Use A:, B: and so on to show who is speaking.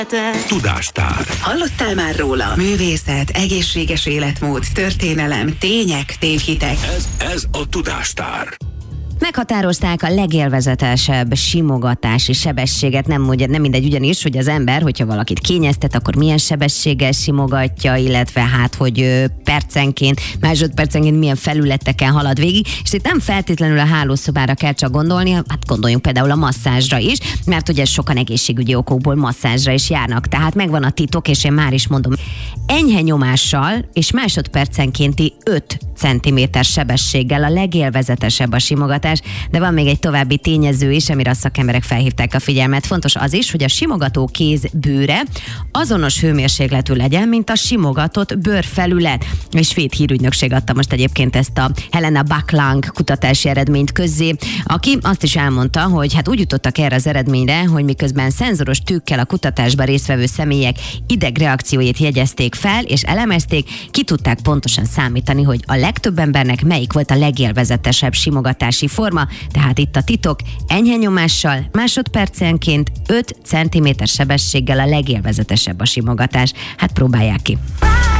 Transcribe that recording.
A: Tudástár.
B: Hallottál már róla? Művészet, egészséges életmód, történelem, tények, tévhitek.
A: Ez a Tudástár.
C: Meghatározták a legélvezetesebb simogatási sebességet, nem mindegy ugyanis, hogy az ember, hogyha valakit kényeztet, akkor milyen sebességgel simogatja, illetve hát, hogy percenként, másodpercenként milyen felületeken halad végig, és itt nem feltétlenül a hálószobára kell csak gondolni, hát gondoljunk például a masszázsra is, mert ugye sokan egészségügyi okokból masszázsra is járnak, tehát megvan a titok, és én már is mondom, enyhe nyomással és másodpercenkénti 5 cm sebességgel a legélvezetesebb a simogatás, de van még egy további tényező is, amire a szakemberek felhívták a figyelmet. Fontos az is, hogy a simogató kéz bőre azonos hőmérsékletű legyen, mint a simogatott bőrfelület. És svéd hírügynökség adta most egyébként ezt a Helena Backlang kutatási eredményt közzé, aki azt is elmondta, hogy hát úgy jutottak erre az eredményre, hogy miközben szenzoros tűkkel a kutatásban résztvevő személyek idegreakcióit jegyezték fel és elemezték, ki tudták pontosan számítani, hogy a legtöbb embernek melyik volt a legélvezetesebb simogatási forma, tehát itt a titok, enyhe nyomással, másodpercenként 5 cm sebességgel a legélvezetesebb a simogatás. Hát próbálják ki.